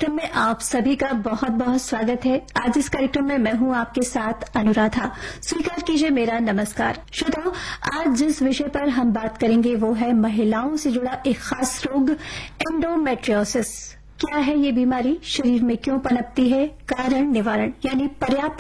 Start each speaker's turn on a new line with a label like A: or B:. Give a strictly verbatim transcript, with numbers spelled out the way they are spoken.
A: कार्यक्रम में आप सभी का बहुत बहुत स्वागत है। आज इस कार्यक्रम में मैं हूं आपके साथ अनुराधा। स्वीकार कीजिए मेरा नमस्कार। श्रोताओं, आज जिस विषय पर हम बात करेंगे वो है महिलाओं से जुड़ा एक खास रोग, एंडोमेट्रियोसिस। क्या है ये बीमारी, शरीर में क्यों पनपती है, कारण, निवारण यानी पर्याप्त